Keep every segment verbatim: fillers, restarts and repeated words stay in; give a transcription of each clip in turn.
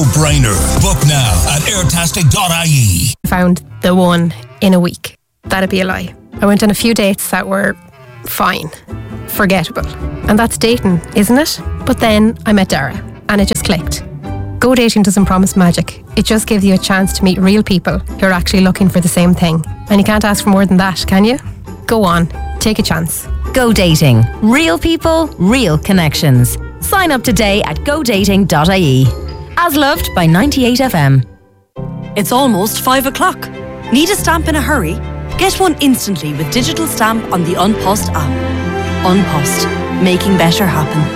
no-brainer. Book now at airtastic dot I E. Found the one in a week. That'd be a lie. I went on a few dates that were fine, forgettable. And that's dating, isn't it? But then I met Dara and it just clicked. Go dating doesn't promise magic. It just gives you a chance to meet real people who are actually looking for the same thing. And you can't ask for more than that, can you? Go on, take a chance. Go dating. Real people, real connections. Sign up today at go dating dot I E. As loved by ninety-eight F M. It's almost five o'clock. Need a stamp in a hurry? Get one instantly with digital stamp on the An Post app. An Post, making better happen.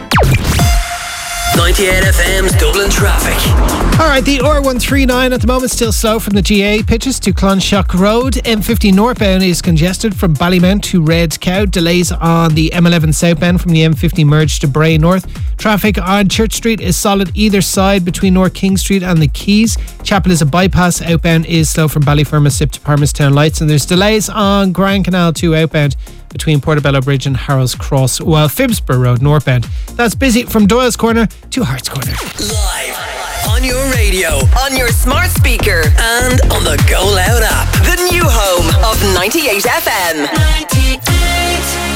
ninety-eight F M's Dublin traffic. Alright, the R one thirty-nine at the moment still slow from the G A pitches to Clonshock Road. M fifty northbound is congested from Ballymount to Red Cow. Delays on the M eleven southbound from the M fifty merge to Bray North. Traffic on Church Street is solid either side between North King Street and the Quays. Chapel is a bypass. Outbound is slow from Ballyfermot to Palmerstown Lights. And there's delays on Grand Canal two outbound between Portobello Bridge and Harrows Cross, while Phibsborough Road northbound. That's busy from Doyle's Corner to Hearts Corner. Live on your radio, on your smart speaker, and on the Go Loud app. The new home of ninety-eight F M. ninety-eight.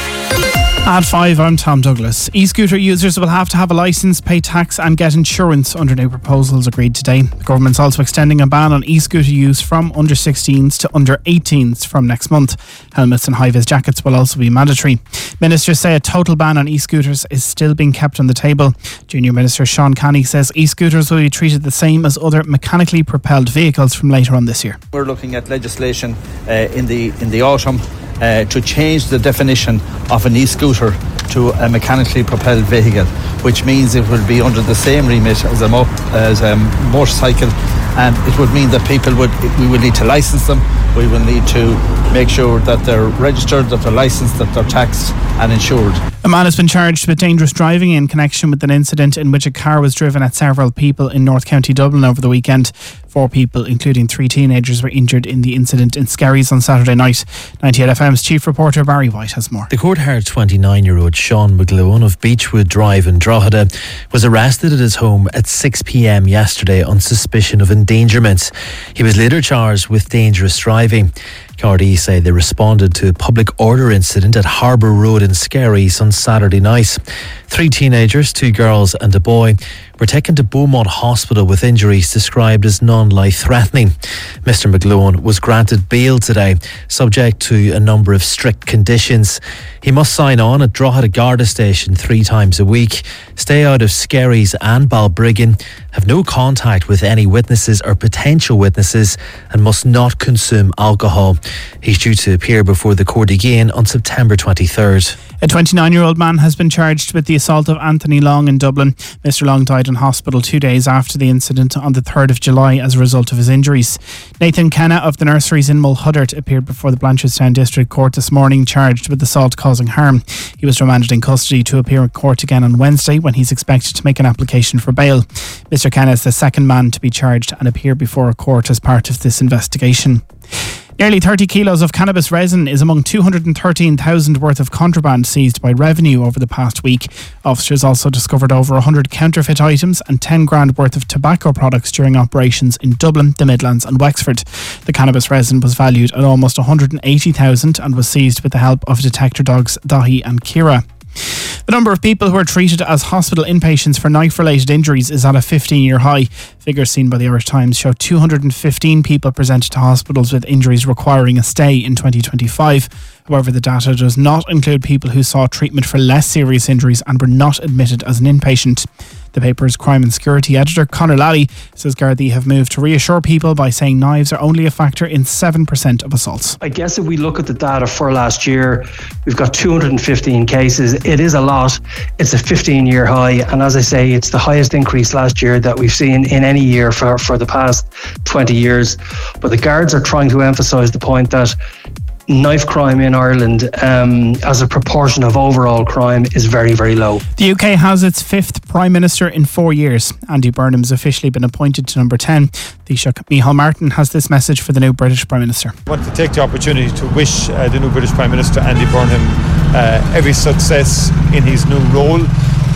At five, I'm Tom Douglas. E-scooter users will have to have a licence, pay tax and get insurance under new proposals agreed today. The government's also extending a ban on e-scooter use from under sixteens to under eighteens from next month. Helmets and high-vis jackets will also be mandatory. Ministers say a total ban on e-scooters is still being kept on the table. Junior Minister Sean Canny says e-scooters will be treated the same as other mechanically propelled vehicles from later on this year. We're looking at legislation uh, in the in the autumn Uh, to change the definition of an e-scooter to a mechanically propelled vehicle, which means it will be under the same remit as a, mo- as a motorcycle, and it would mean that people would we will need to license them. We will need to make sure that they're registered, that they're licensed, that they're taxed and insured. A man has been charged with dangerous driving in connection with an incident in which a car was driven at several people in North County Dublin over the weekend. Four people, including three teenagers, were injured in the incident in Skerries on Saturday night. ninety-eight F M's chief reporter Barry White has more. The court-hired twenty-nine-year-old Sean McGlowan of Beechwood Drive in Drogheda was arrested at his home at six p.m. yesterday on suspicion of endangerment. He was later charged with dangerous driving. Gardaí say they responded to a public order incident at Harbour Road in Skerries on Saturday night. Three teenagers, two girls and a boy, were taken to Beaumont Hospital with injuries described as non-life-threatening. Mister McGlowan was granted bail today, subject to a number of strict conditions. He must sign on at Drogheda Garda Station three times a week, stay out of Skerries and Balbriggan, have no contact with any witnesses or potential witnesses, and must not consume alcohol. He's due to appear before the court again on September twenty-third. A twenty-nine-year-old man has been charged with the assault of Anthony Long in Dublin. Mister Long died in hospital two days after the incident on the third of July as a result of his injuries. Nathan Kenna of the nurseries in Mulhuddart appeared before the Blanchardstown District Court this morning, charged with assault causing harm. He was remanded in custody to appear in court again on Wednesday, when he's expected to make an application for bail. Mister Kenna is the second man to be charged and appear before a court as part of this investigation. Nearly thirty kilos of cannabis resin is among two hundred thirteen thousand worth of contraband seized by Revenue over the past week. Officers also discovered over one hundred counterfeit items and ten grand worth of tobacco products during operations in Dublin, the Midlands and Wexford. The cannabis resin was valued at almost one hundred eighty thousand and was seized with the help of detector dogs Dahi and Kira. The number of people who are treated as hospital inpatients for knife-related injuries is at a fifteen-year high. Figures seen by the Irish Times show two hundred fifteen people presented to hospitals with injuries requiring a stay in twenty twenty-five. However, the data does not include people who saw treatment for less serious injuries and were not admitted as an inpatient. The paper's crime and security editor, Conor Lally, says Gardaí have moved to reassure people by saying knives are only a factor in seven percent of assaults. I guess if we look at the data for last year, we've got two hundred fifteen cases. It is a lot. It's a fifteen-year high. And as I say, it's the highest increase last year that we've seen in any year for, for the past twenty years. But the guards are trying to emphasise the point that knife crime in Ireland um, as a proportion of overall crime is very, very low. The U K has its fifth Prime Minister in four years. Andy Burnham's officially been appointed to number ten. Taoiseach Micheál Martin has this message for the new British Prime Minister. I want to take the opportunity to wish uh, the new British Prime Minister Andy Burnham uh, every success in his new role.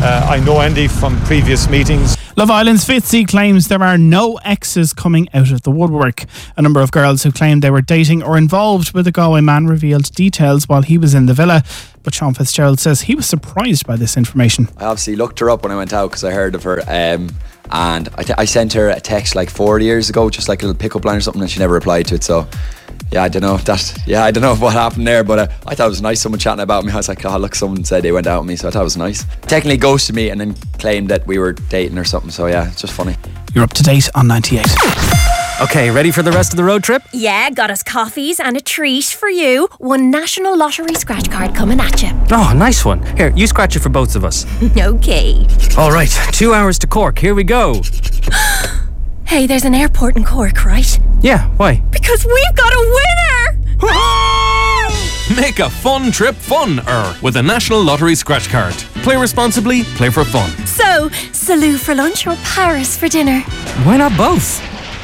Uh, I know Andy from previous meetings. Love Island's Fitzy claims there are no exes coming out of the woodwork. A number of girls who claimed they were dating or involved with a Galway man revealed details while he was in the villa. But Sean Fitzgerald says he was surprised by this information. I obviously looked her up when I went out because I heard of her. Um, and I, t- I sent her a text like four years ago, just like a little pickup line or something, and she never replied to it. So yeah, I don't know if that, yeah, I don't know what happened there, but uh, I thought it was nice, someone chatting about me. I was like, oh look, someone said they went out with me, so I thought it was nice. Technically ghosted me and then claimed that we were dating or something, so yeah, it's just funny. You're up to date on ninety-eight. Okay, ready for the rest of the road trip? Yeah, got us coffees and a treat for you. One National Lottery scratch card coming at you. Oh, nice one. Here, you scratch it for both of us. Okay. All right, two hours to Cork. Here we go. Hey, there's an airport in Cork, right? Yeah, why? Because we've got a winner! Make a fun trip fun-er with a National Lottery scratch card. Play responsibly, play for fun. So, Salou for lunch or Paris for dinner? Why not both?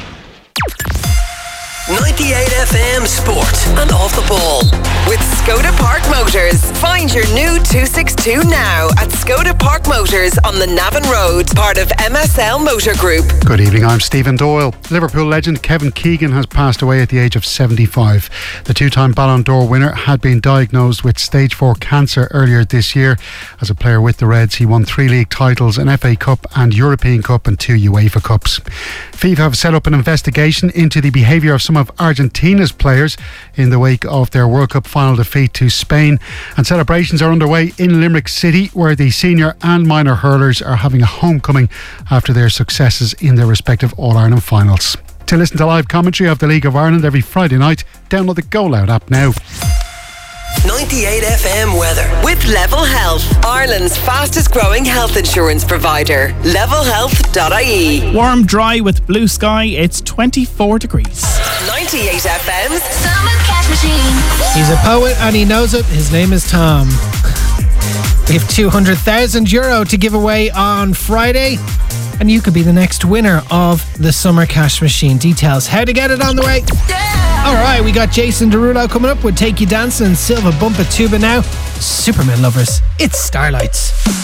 ninety-eight F M Sport and Off the Ball with Skoda Park Motors. Find your new two sixty-two now at Skoda Park Motors on the Navan Road, part of M S L Motor Group. Good evening, I'm Stephen Doyle. Liverpool legend Kevin Keegan has passed away at the age of seventy-five. The two-time Ballon d'Or winner had been diagnosed with stage four cancer earlier this year. As a player with the Reds, he won three league titles, an F A Cup and European Cup and two UEFA Cups. FIFA have set up an investigation into the behaviour of some of Argentina's players in the wake of their World Cup final defeat to Spain, and celebrations are underway in Limerick City, where the senior and minor hurlers are having a homecoming after their successes in their respective All-Ireland finals. To listen to live commentary of the League of Ireland every Friday night, download the Go Loud app now. ninety-eight F M weather with Level Health, Ireland's fastest growing health insurance provider. level health dot I E. Warm, dry with blue sky. It's twenty-four degrees. ninety-eight F M's Summer Cash Machine. He's a poet and he knows it. His name is Tom. We have two hundred thousand euro to give away on Friday, and you could be the next winner of the Summer Cash Machine. Details, how to get it, on the way. Alright, we got Jason Derulo coming up with Take You Dancing and Silva Bumpa Tuba now. Superman lovers, it's Starlights.